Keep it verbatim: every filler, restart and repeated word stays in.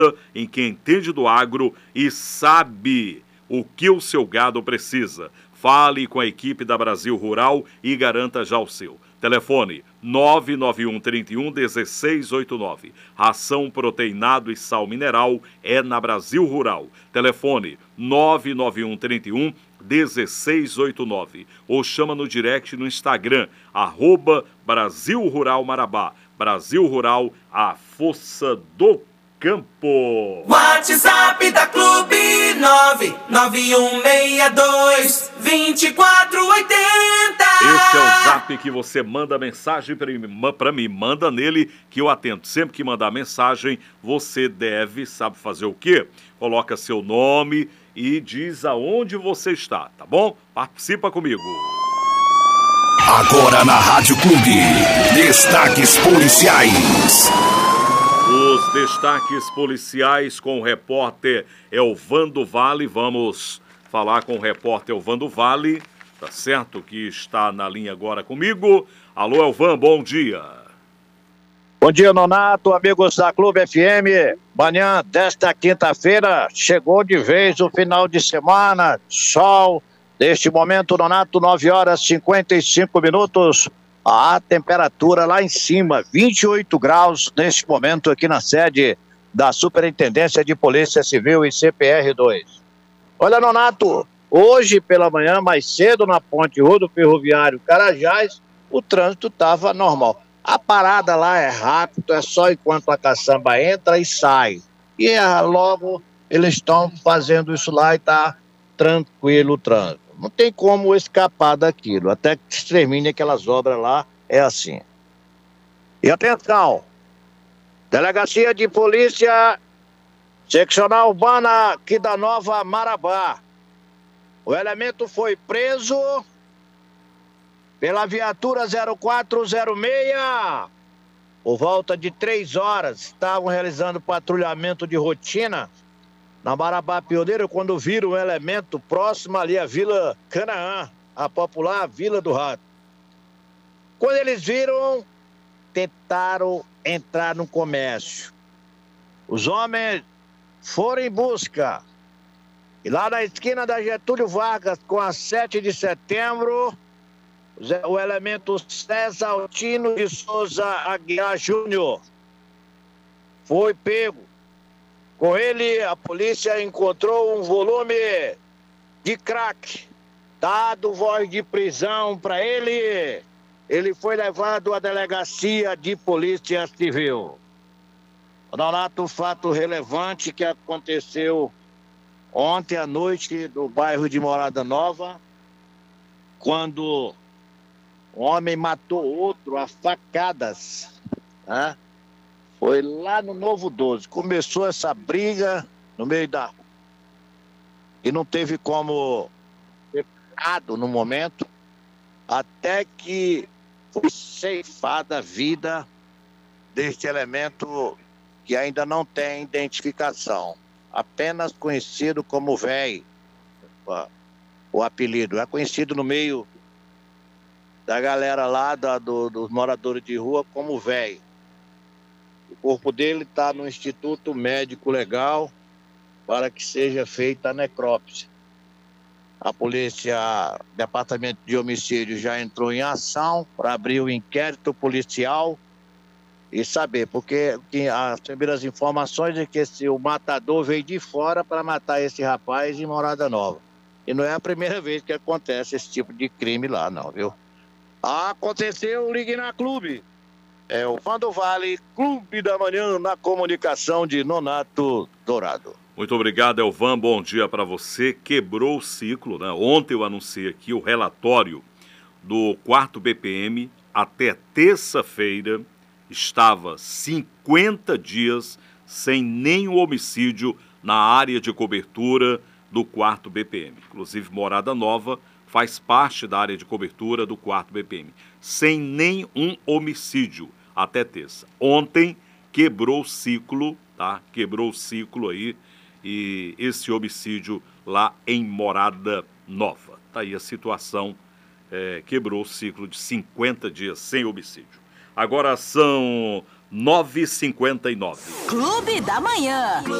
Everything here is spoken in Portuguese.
em quem entende do agro e sabe o que o seu gado precisa. Fale com a equipe da Brasil Rural e garanta já o seu. Telefone nove nove um, três um, um seis oito nove. Ração, proteinado e sal mineral é na Brasil Rural. Telefone nove nove um, três um, um seis oito nove. Ou chama no direct no Instagram, arroba Brasil Rural Marabá. Brasil Rural, a força do campo. WhatsApp da Clube nove nove um seis dois, dois quatro oito zero. Esse é o zap que você manda mensagem para mim, manda nele que eu atendo. Sempre que mandar mensagem, você deve, sabe fazer o quê? Coloca seu nome e diz aonde você está, tá bom? Participa comigo. Agora na Rádio Clube, destaques policiais. Os destaques policiais com o repórter Elvando Vale. Vamos falar com o repórter Elvando Vale, tá certo? Que está na linha agora comigo. Alô, Elvan, bom dia. Bom dia, Nonato, amigos da Clube F M. Manhã desta quinta-feira, chegou de vez o final de semana, sol. Neste momento, Nonato, nove horas e cinquenta e cinco minutos. A temperatura lá em cima, vinte e oito graus, neste momento aqui na sede da Superintendência de Polícia Civil e C P R dois. Olha, Nonato, hoje pela manhã, mais cedo na ponte Rodo Ferroviário Carajás, o trânsito estava normal. A parada lá é rápido, é só enquanto a caçamba entra e sai. E é, logo eles estão fazendo isso lá e está tranquilo o trânsito. Não tem como escapar daquilo, até que se termine aquelas obras lá, é assim. E atenção, Delegacia de Polícia Seccional Urbana aqui da Nova Marabá. O elemento foi preso pela viatura zero quatro zero seis. Por volta de três horas, estavam realizando patrulhamento de rotina na Marabá Pioneiro, quando viram um elemento próximo ali à Vila Canaã, a popular Vila do Rato. Quando eles viram, tentaram entrar no comércio. Os homens foram em busca. E lá na esquina da Getúlio Vargas, com a sete de setembro, o elemento César Altino de Souza Aguiar Júnior foi pego. Com ele, a polícia encontrou um volume de crack. Dado voz de prisão para ele, ele foi levado à delegacia de polícia civil. Nonato, fato relevante que aconteceu ontem à noite no bairro de Morada Nova, quando um homem matou outro a facadas, né? Foi lá no Novo doze. Começou essa briga no meio da rua. E não teve como ser parado no momento, até que foi ceifada a vida deste elemento que ainda não tem identificação. Apenas conhecido como véi. O apelido. É conhecido no meio da galera lá, da, do, dos moradores de rua, como véi. O corpo dele está no Instituto Médico Legal para que seja feita a necrópsia. A polícia, Departamento de Homicídio, já entrou em ação para abrir o inquérito policial e saber, porque as primeiras informações é que esse, o matador veio de fora para matar esse rapaz em Morada Nova. E não é a primeira vez que acontece esse tipo de crime lá, não, viu? Aconteceu, ligue na Clube. É o Elvando Vale, Clube da Manhã, na comunicação de Nonato Dourado. Muito obrigado, Elvan. Bom dia para você. Quebrou o ciclo, né? Ontem eu anunciei aqui o relatório do quarto B P M. Até terça-feira estava cinquenta dias sem nenhum homicídio na área de cobertura do quarto B P M. Inclusive, Morada Nova faz parte da área de cobertura do quarto B P M. Sem nenhum homicídio até terça. Ontem quebrou o ciclo, tá? Quebrou o ciclo aí, e esse homicídio lá em Morada Nova. Tá aí a situação, é, quebrou o ciclo de cinquenta dias sem homicídio. Agora são nove cinquenta e nove. Clube da Manhã.